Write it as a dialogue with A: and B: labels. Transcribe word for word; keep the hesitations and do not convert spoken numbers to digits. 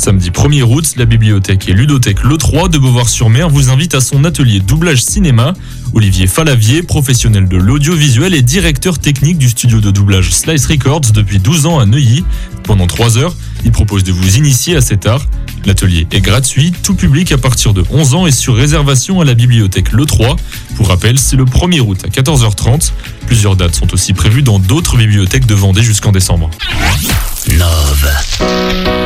A: Samedi premier août, la bibliothèque et ludothèque Le trois de Beauvoir-sur-Mer vous invite à son atelier doublage cinéma. Olivier Falavier, professionnel de l'audiovisuel et directeur technique du studio de doublage Slice Records depuis douze ans à Neuilly. Pendant trois heures, il propose de vous initier à cet art. L'atelier est gratuit, tout public à partir de onze ans et sur réservation à la bibliothèque Le trois. Pour rappel, c'est le premier août à quatorze heures trente. Plusieurs dates sont aussi prévues dans d'autres bibliothèques de Vendée jusqu'en décembre.
B: Nove.